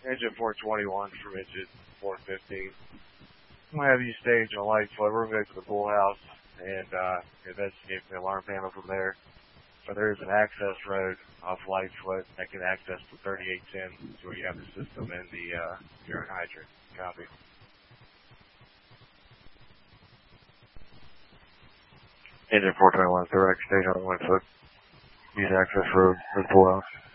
Engine 421 from engine 415. I'm going to have you stage on Lightfoot. We're going to go to the pool house and investigate the alarm panel from there. But there is an access road off Lightfoot that can access to 3810, so you have the system and the urine hydrant. Copy. Engine 421, direct stage on Lightfoot. Use access road for the pool house.